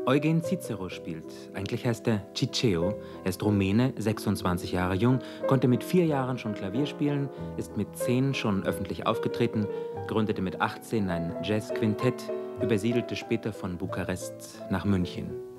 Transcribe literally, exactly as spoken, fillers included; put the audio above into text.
Eugen Cicero spielt. Eigentlich heißt er Ciceo. Er ist Rumäne, sechsundzwanzig Jahre jung, konnte mit vier Jahren schon Klavier spielen, ist mit zehn schon öffentlich aufgetreten, gründete mit achtzehn ein Jazzquintett, übersiedelte später von Bukarest nach München.